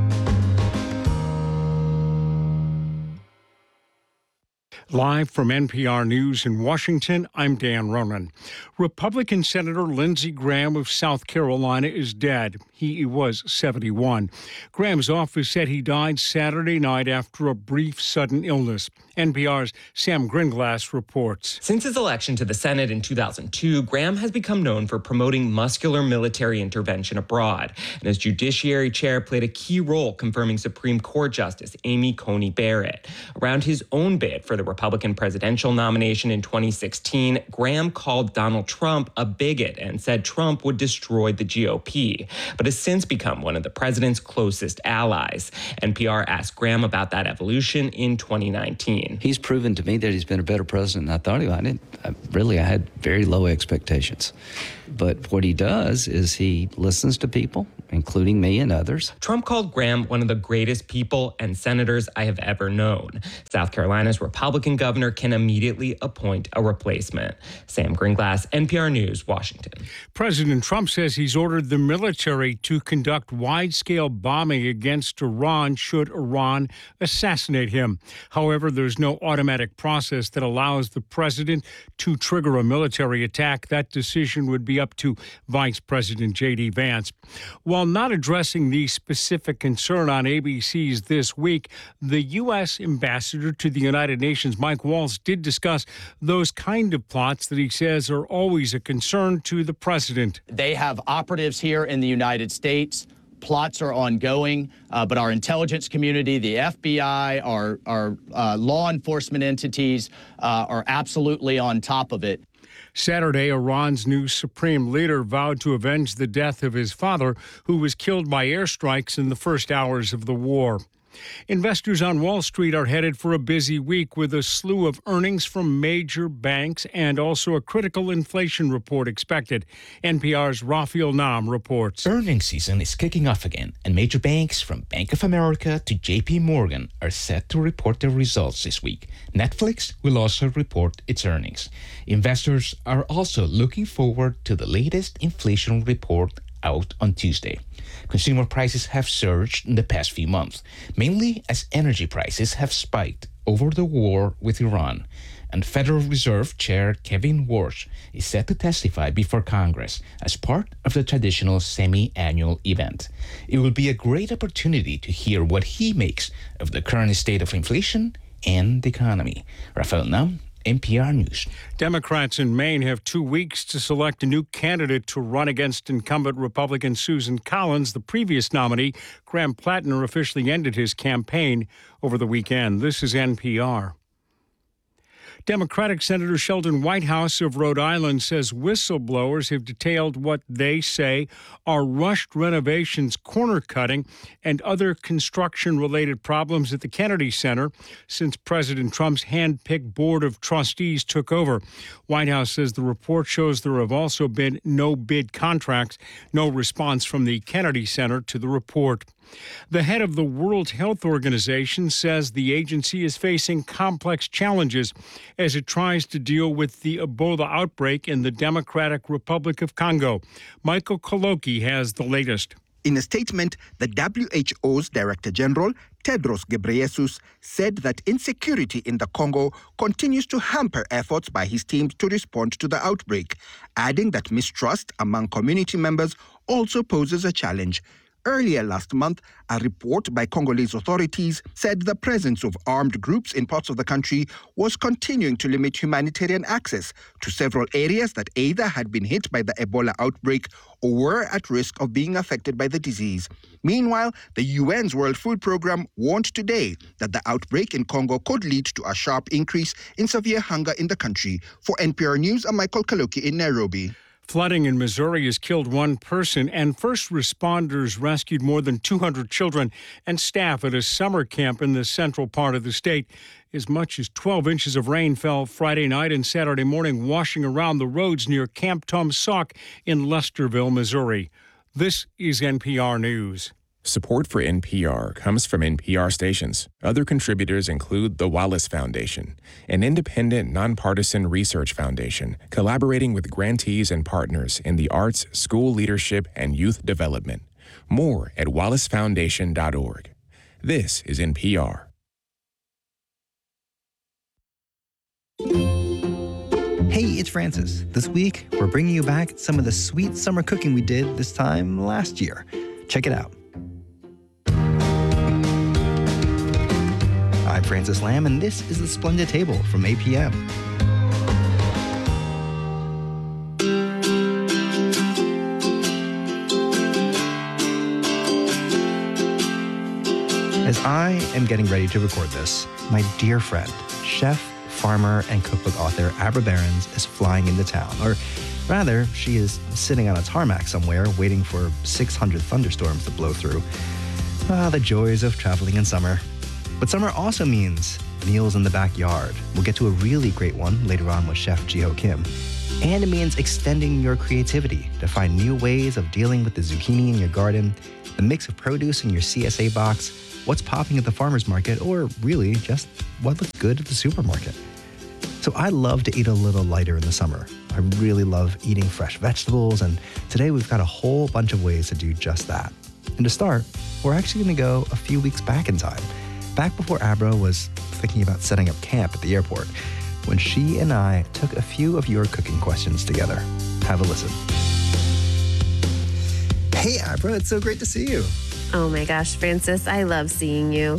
Live from NPR News in Washington, I'm Dan Ronan. Republican Senator Lindsey Graham of South Carolina is dead. He was 71. Graham's office said he died Saturday night after a brief sudden illness. NPR's Sam Gringlass reports. Since his election to the Senate in 2002, Graham has become known for promoting muscular military intervention abroad, and as Judiciary Chair played a key role confirming Supreme Court Justice Amy Coney Barrett. Around his own bid for the Republican presidential nomination in 2016, Graham called Donald Trump a bigot and said Trump would destroy the GOP, but has since become one of the president's closest allies. NPR asked Graham about that evolution in 2019. He's proven to me that he's been a better president than I thought he would. I had very low expectations. But what he does is he listens to people, including me and others. Trump called Graham one of the greatest people and senators I have ever known. South Carolina's Republican governor can immediately appoint a replacement. Sam Greenglass, NPR News, Washington. President Trump says he's ordered the military to conduct wide-scale bombing against Iran should Iran assassinate him. However, there's no automatic process that allows the president to trigger a military attack. That decision would be up to Vice President J.D. Vance. While not addressing the specific concern on ABC's This Week, the U.S. ambassador to the United Nations, Mike Waltz, did discuss those kind of plots that he says are always a concern to the president. They have operatives here in the United States. Plots are ongoing, but our intelligence community, the FBI, our law enforcement entities are absolutely on top of it. Saturday, Iran's new supreme leader vowed to avenge the death of his father, who was killed by airstrikes in the first hours of the war. Investors on Wall Street are headed for a busy week with a slew of earnings from major banks and also a critical inflation report expected. NPR's Rafael Nam reports. Earnings season is kicking off again, and major banks from Bank of America to JP Morgan are set to report their results this week. Netflix will also report its earnings. Investors are also looking forward to the latest inflation report out on Tuesday. Consumer prices have surged in the past few months, mainly as energy prices have spiked over the war with Iran. And Federal Reserve Chair Kevin Warsh is set to testify before Congress as part of the traditional semi-annual event. It will be a great opportunity to hear what he makes of the current state of inflation and the economy. Rafael Nam, NPR News. Democrats in Maine have 2 weeks to select a new candidate to run against incumbent Republican Susan Collins. The previous nominee, Graham Plattner, officially ended his campaign over the weekend. This is NPR. Democratic Senator Sheldon Whitehouse of Rhode Island says whistleblowers have detailed what they say are rushed renovations, corner cutting, and other construction-related problems at the Kennedy Center since President Trump's hand-picked board of trustees took over. Whitehouse says the report shows there have also been no bid contracts, no response from the Kennedy Center to the report. The head of the World Health Organization says the agency is facing complex challenges as it tries to deal with the Ebola outbreak in the Democratic Republic of Congo. Michael Koloki has the latest. In a statement, the WHO's Director General, Tedros Ghebreyesus, said that insecurity in the Congo continues to hamper efforts by his team to respond to the outbreak, adding that mistrust among community members also poses a challenge. Earlier last month, a report by Congolese authorities said the presence of armed groups in parts of the country was continuing to limit humanitarian access to several areas that either had been hit by the Ebola outbreak or were at risk of being affected by the disease. Meanwhile, the UN's World Food Programme warned today that the outbreak in Congo could lead to a sharp increase in severe hunger in the country. For NPR News, I'm Michael Kaloki in Nairobi. Flooding in Missouri has killed one person, and first responders rescued more than 200 children and staff at a summer camp in the central part of the state. As much as 12 inches of rain fell Friday night and Saturday morning, washing around the roads near Camp Tom Sauk in Lesterville, Missouri. This is NPR News. Support for NPR comes from NPR stations. Other contributors include the Wallace Foundation, an independent, nonpartisan research foundation collaborating with grantees and partners in the arts, school leadership, and youth development. More at wallacefoundation.org. This is NPR. Hey, it's Francis. This week, we're bringing you back some of the sweet summer cooking we did this time last year. Check it out. I'm Francis Lamb, and this is The Splendid Table from APM. As I am getting ready to record this, my dear friend, Chef farmer and cookbook author Abra Behrens is flying into town. Or rather, she is sitting on a tarmac somewhere waiting for 600 thunderstorms to blow through. The joys of traveling in summer. But summer also means meals in the backyard. We'll get to a really great one later on with Chef Ji-Ho Kim. And it means extending your creativity to find new ways of dealing with the zucchini in your garden, the mix of produce in your CSA box, what's popping at the farmer's market, or really just what looks good at the supermarket. So I love to eat a little lighter in the summer. I really love eating fresh vegetables, and today we've got a whole bunch of ways to do just that. And to start, we're actually going to go a few weeks back in time, back before Abra was thinking about setting up camp at the airport, when she and I took a few of your cooking questions together. Have a listen. Hey, Abra, it's so great to see you. Oh my gosh, Francis, I love seeing you.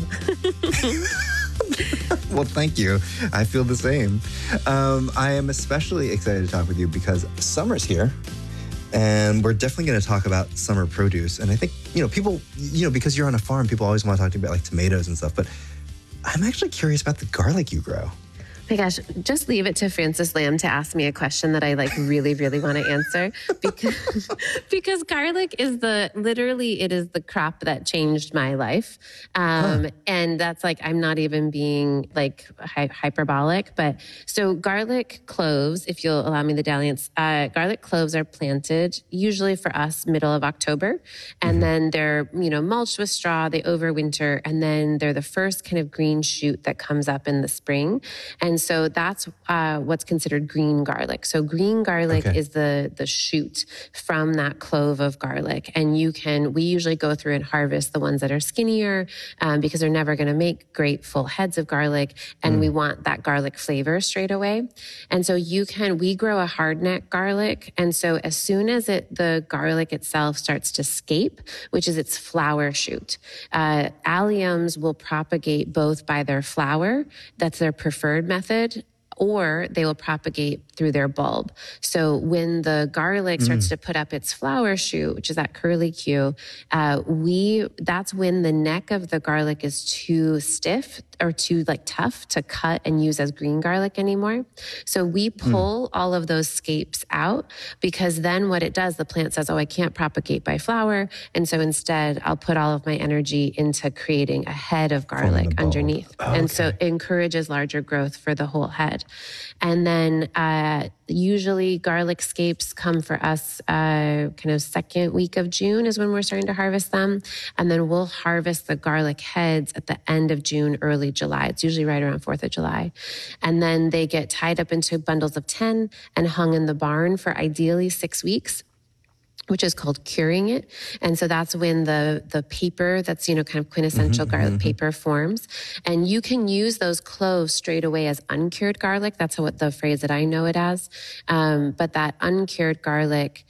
Well, thank you. I feel the same. I am especially excited to talk with you because summer's here, and we're definitely going to talk about summer produce. And I think, people, because you're on a farm, people always want to talk to you about like tomatoes and stuff, but I'm actually curious about the garlic you grow. My gosh, just leave it to Francis Lamb to ask me a question that I really, really want to answer because garlic is the crop that changed my life. And that's I'm not even being hyperbolic, but so garlic cloves, if you'll allow me the dalliance, garlic cloves are planted usually for us middle of October. And then they're, mulched with straw, they overwinter, and then they're the first kind of green shoot that comes up in the spring. And so that's what's considered green garlic. So green garlic is the shoot from that clove of garlic. And we usually go through and harvest the ones that are skinnier because they're never going to make great full heads of garlic. And we want that garlic flavor straight away. And so we grow a hardneck garlic. And so as soon as the garlic itself starts to scape, which is its flower shoot, alliums will propagate both by their flower, that's their preferred method, or they will propagate through their bulb. So when the garlic starts to put up its flower shoot, which is that curlicue, that's when the neck of the garlic is too stiff or too tough to cut and use as green garlic anymore. So we pull all of those scapes out because then what it does, the plant says, I can't propagate by flower. And so instead I'll put all of my energy into creating a head of garlic underneath. And so it encourages larger growth for the whole head. And then usually garlic scapes come for us kind of second week of June is when we're starting to harvest them. And then we'll harvest the garlic heads at the end of June, early July. It's usually right around 4th of July. And then they get tied up into bundles of 10 and hung in the barn for ideally 6 weeks, which is called curing it. And so that's when the paper that's, kind of quintessential garlic paper forms. And you can use those cloves straight away as uncured garlic. That's what the phrase that I know it as. But that uncured garlic,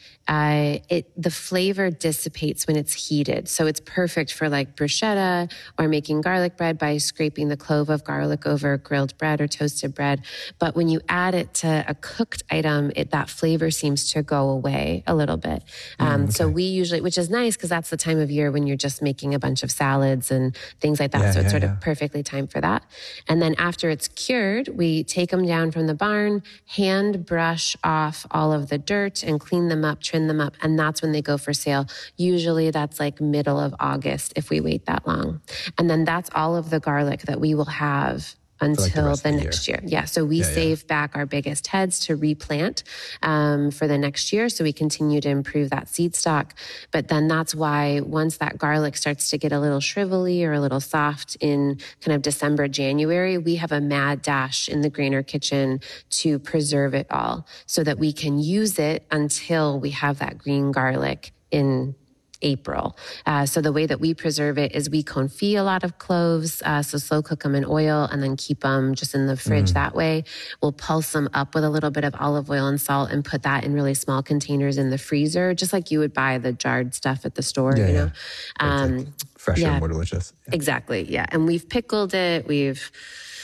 the flavor dissipates when it's heated. So it's perfect for bruschetta or making garlic bread by scraping the clove of garlic over grilled bread or toasted bread. But when you add it to a cooked item, that flavor seems to go away a little bit. So we usually, which is nice because that's the time of year when you're just making a bunch of salads and things like that. So it's sort of perfectly timed for that. And then after it's cured, we take them down from the barn, hand brush off all of the dirt and clean them up, trim them up. And that's when they go for sale. Usually that's middle of August if we wait that long. And then that's all of the garlic that we will have until the next year. Yeah. So we save back our biggest heads to replant for the next year. So we continue to improve that seed stock. But then that's why once that garlic starts to get a little shrivelly or a little soft in kind of December, January, we have a mad dash in the Grainer kitchen to preserve it all so that we can use it until we have that green garlic in April. So the way that we preserve it is we confit a lot of cloves, so slow cook them in oil and then keep them just in the fridge that way. We'll pulse them up with a little bit of olive oil and salt and put that in really small containers in the freezer, just like you would buy the jarred stuff at the store, you know? Fresher, more delicious. Exactly, yeah. And we've pickled it.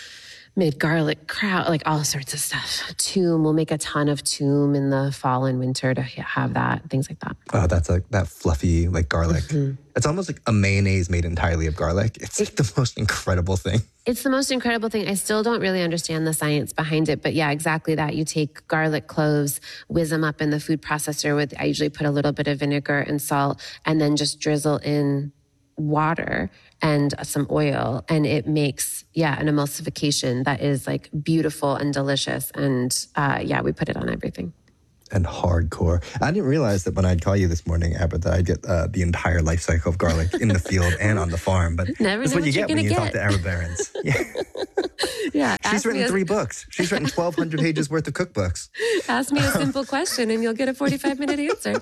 made garlic kraut, like all sorts of stuff. Tume, we'll make a ton of tume in the fall and winter to have that, things like that. Oh, that's like that fluffy like garlic. Mm-hmm. It's almost like a mayonnaise made entirely of garlic. It's like the most incredible thing. It's the most incredible thing. I still don't really understand the science behind it, but yeah, exactly that. You take garlic cloves, whiz them up in the food processor with, I usually put a little bit of vinegar and salt, and then just drizzle in water and some oil, and it makes an emulsification that is like beautiful and delicious. And we put it on everything. And hardcore. I didn't realize that when I'd call you this morning, Abra, that I'd get the entire life cycle of garlic in the field and on the farm. But that's what you get when you talk to Abra Behrens. Yeah. She's written 3 books. She's written 1,200 pages worth of cookbooks. Ask me a simple question and you'll get a 45-minute answer.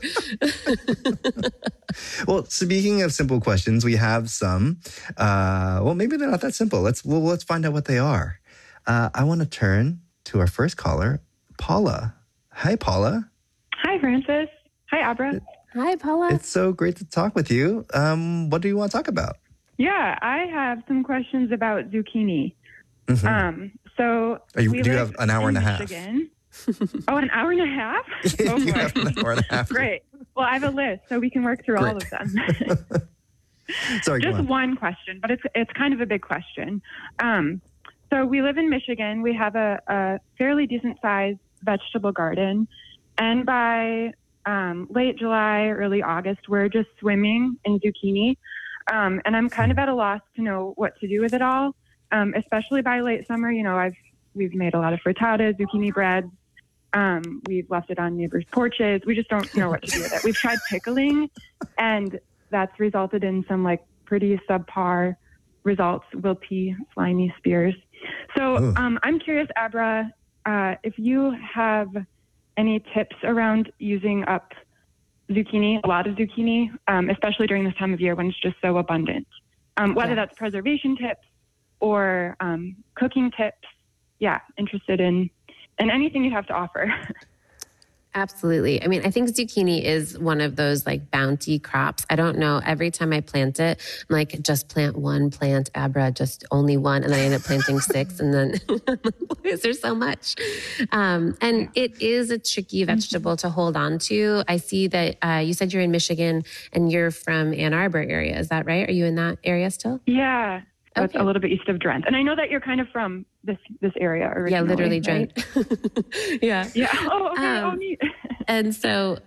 Well, speaking of simple questions, we have some. Maybe they're not that simple. Let's find out what they are. I want to turn to our first caller, Paula. Hi, Paula. Hi, Francis. Hi, Abra. Hi, Paula. It's so great to talk with you. What do you want to talk about? Yeah, I have some questions about zucchini. Mm-hmm. Do you have an hour and a half? Oh, an hour and a half? Oh, you have an hour and a half. Great. Well, I have a list, so we can work through all of them. Sorry, just one question, but it's kind of a big question. So we live in Michigan. We have a fairly decent-sized vegetable garden, and by late July, early August, we're just swimming in zucchini, and I'm kind of at a loss to know what to do with it all, especially by late summer. We've made a lot of frittata, zucchini bread. We've left it on neighbors' porches. We just don't know what to do with it. We've tried pickling, and that's resulted in some like pretty subpar results, wilty, slimy spears. So I'm curious, Abra, if you have any tips around using up zucchini, a lot of zucchini, especially during this time of year when it's just so abundant, whether that's preservation tips or cooking tips. Yeah, interested in anything you have to offer. Absolutely. I mean, I think zucchini is one of those like bounty crops. I don't know. Every time I plant it, I'm like, just plant one plant, Abra, just only one. And then I end up planting 6. And then why is there so much? And it is a tricky vegetable to hold on to. I see that you said you're in Michigan and you're from Ann Arbor area. Is that right? Are you in that area still? Yeah. That's a little bit east of Drent. And I know that you're kind of from this area originally. Yeah, literally right? Drent. Yeah. Oh, okay. Neat. And so,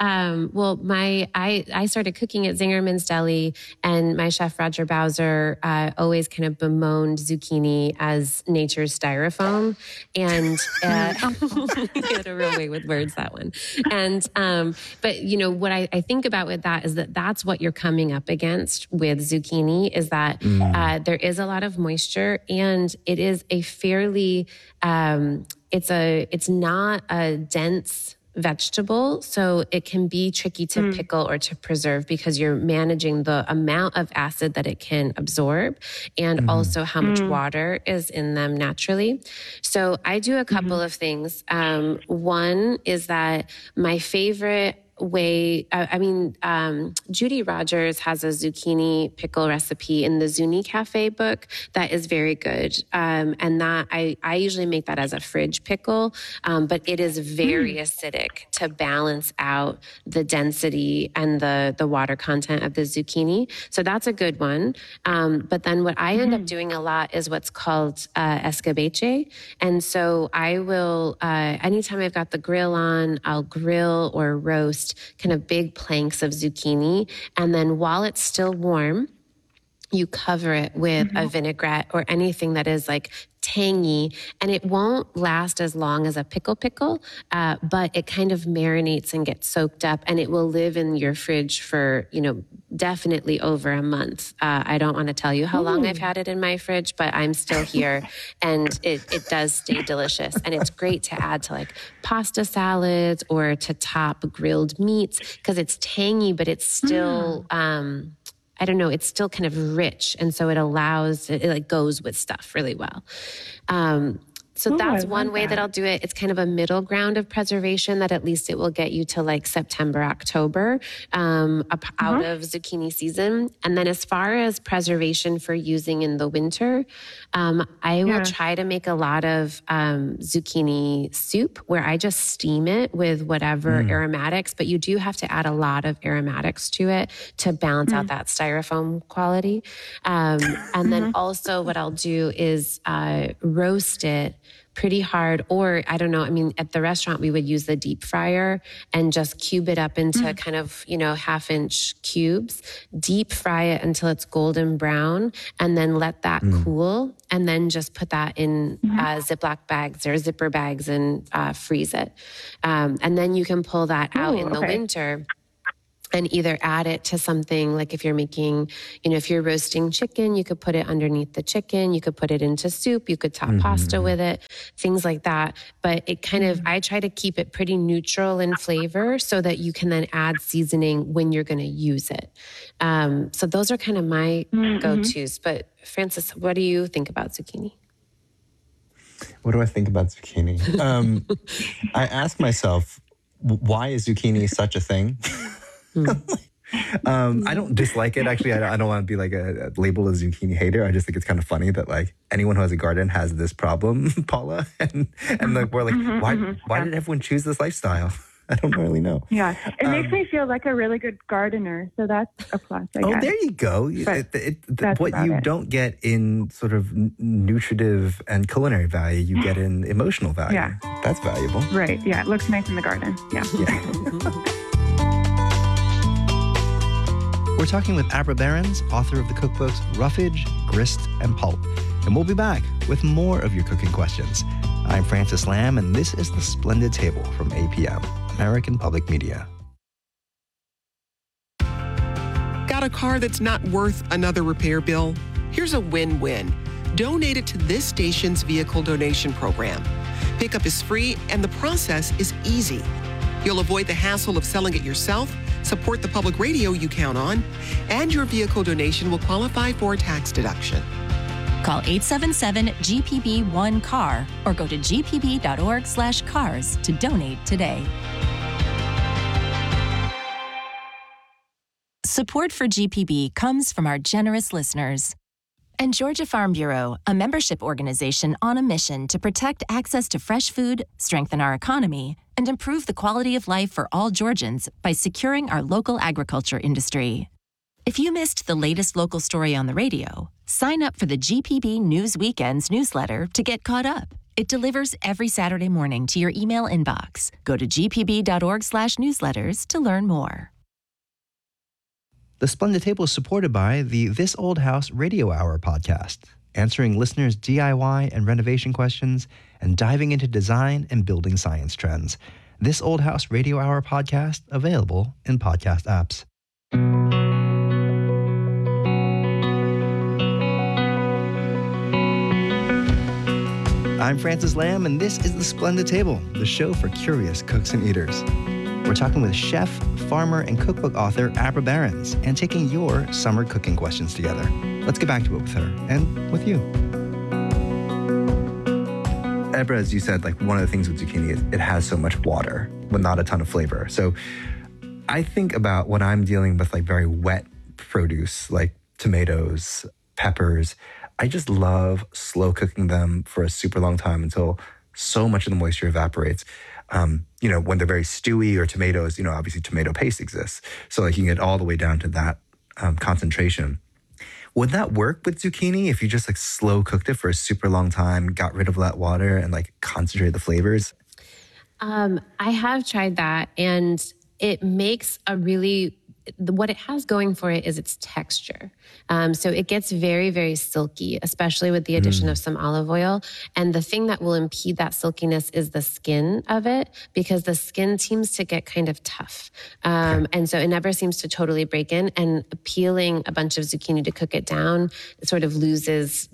I started cooking at Zingerman's Deli, and my chef Roger Bowser always kind of bemoaned zucchini as nature's styrofoam, and he had a real way with words, that one. And but what I think about with that is that's what you're coming up against with zucchini is that there is a lot of moisture, and it is a fairly it's not a dense vegetable, so it can be tricky to pickle or to preserve because you're managing the amount of acid that it can absorb and also how much water is in them naturally. So I do a couple of things. One is that my favorite way, Judy Rogers has a zucchini pickle recipe in the Zuni Cafe book that is very good. And that I usually make that as a fridge pickle, but it is very acidic to balance out the density and the water content of the zucchini. So that's a good one. But then what I end up doing a lot is what's called escabeche. And so I will, anytime I've got the grill on, I'll grill or roast kind of big planks of zucchini. And then while it's still warm, you cover it with a vinaigrette or anything that is like tangy, and it won't last as long as a pickle, but it kind of marinates and gets soaked up, and it will live in your fridge for, definitely over a month. I don't want to tell you how long I've had it in my fridge, but I'm still here, and it does stay delicious. And it's great to add to like pasta salads or to top grilled meats because it's tangy, but it's still, it's still kind of rich. And so it like goes with stuff really well. So that's one way that I'll do it. It's kind of a middle ground of preservation that at least it will get you to like September, October, out of zucchini season. And then as far as preservation for using in the winter, I will try to make a lot of zucchini soup where I just steam it with whatever aromatics, but you do have to add a lot of aromatics to it to balance out that styrofoam quality. And then also what I'll do is roast it pretty hard, or I don't know, I mean, at the restaurant, we would use the deep fryer and just cube it up into kind of, 1/2-inch cubes, deep fry it until it's golden brown, and then let that cool, and then just put that in Ziploc bags or zipper bags and freeze it. And then you can pull that out in the winter and either add it to something like if you're making, if you're roasting chicken, you could put it underneath the chicken, you could put it into soup, you could top pasta with it, things like that. But it kind of, I try to keep it pretty neutral in flavor so that you can then add seasoning when you're going to use it. So those are kind of my go-tos. But Francis, what do you think about zucchini? What do I think about zucchini? I ask myself, why is zucchini such a thing? I don't dislike it. Actually, I don't want to be like a labeled a zucchini hater. I just think it's kind of funny that like anyone who has a garden has this problem, Paula, and like we're like, why did everyone choose this lifestyle? I don't really know. Yeah, it makes me feel like a really good gardener, so that's a plus, I guess. Oh, there you go. What you don't get in sort of nutritive and culinary value, you get in emotional value. Yeah. That's valuable. Right, yeah, it looks nice in the garden. Yeah. We're talking with Abra Behrens, author of the cookbooks Roughage, Grist, and Pulp. And we'll be back with more of your cooking questions. I'm Francis Lamb, and this is The Splendid Table from APM, American Public Media. Got a car that's not worth another repair bill? Here's a win-win. Donate it to this station's vehicle donation program. Pickup is free, and the process is easy. You'll avoid the hassle of selling it yourself, support the public radio you count on, and your vehicle donation will qualify for a tax deduction. Call 877-GPB-1-CAR or go to gpb.org/cars to donate today. Support for GPB comes from our generous listeners. And Georgia Farm Bureau, a membership organization on a mission to protect access to fresh food, strengthen our economy, and improve the quality of life for all Georgians by securing our local agriculture industry. If you missed the latest local story on the radio, sign up for the GPB News Weekends newsletter to get caught up. It delivers every Saturday morning to your email inbox. Go to gpb.org/newsletters to learn more. The Splendid Table is supported by the This Old House Radio Hour podcast, answering listeners' DIY and renovation questions and diving into design and building science trends. This Old House Radio Hour podcast, available in podcast apps. I'm Francis Lamb, and this is The Splendid Table, the show for curious cooks and eaters. We're talking with chef, farmer, and cookbook author Abra Behrens and taking your summer cooking questions together. Let's get back to it with her and with you. Abra, as you said, like one of the things with zucchini is it has so much water, but not a ton of flavor. So I think about when I'm dealing with like very wet produce, like tomatoes, peppers, I just love slow cooking them for a super long time until so much of the moisture evaporates. When they're very stewy or tomatoes, obviously tomato paste exists. So like you can get all the way down to that concentration. Would that work with zucchini if you just like slow cooked it for a super long time, got rid of that water and like concentrated the flavors? I have tried that, and it makes what it has going for it is its texture. So it gets very, very silky, especially with the addition of some olive oil. And the thing that will impede that silkiness is the skin of it, because the skin seems to get kind of tough. And so it never seems to totally break in. And peeling a bunch of zucchini to cook it down, it sort of loses that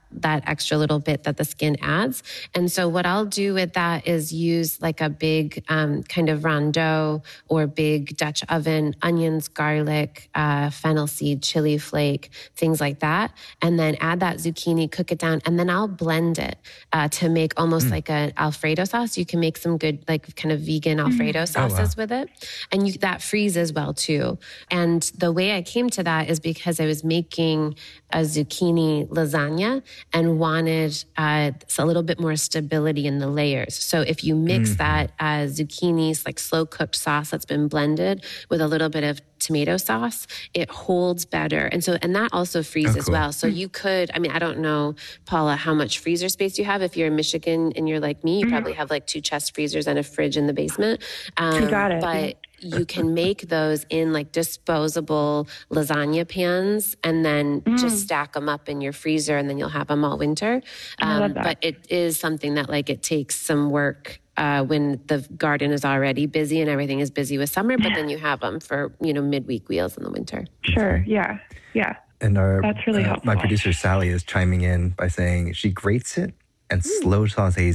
that extra little bit that the skin adds. And so what I'll do with that is use like a big kind of rondeau or big Dutch oven, onions, garlic, fennel seed, chili flake, things like that. And then add that zucchini, cook it down, and then I'll blend it to make almost like an Alfredo sauce. You can make some good like kind of vegan Alfredo sauces with it. And that freezes well too. And the way I came to that is because I was making a zucchini lasagna and wanted a little bit more stability in the layers. So if you mix that zucchini, like slow cooked sauce that's been blended with a little bit of tomato sauce, it holds better. And that also freezes well. So you could, I don't know, Paula, how much freezer space you have. If you're in Michigan and you're like me, you probably have like 2 chest freezers and a fridge in the basement. You got it. But you can make those in like disposable lasagna pans and then just stack them up in your freezer and then you'll have them all winter. But it is something that like it takes some work when the garden is already busy and everything is busy with summer, but then you have them for, midweek meals in the winter. Sure. Yeah. Yeah. And that's really helpful. My producer, Sally, is chiming in by saying she grates it and slow sautés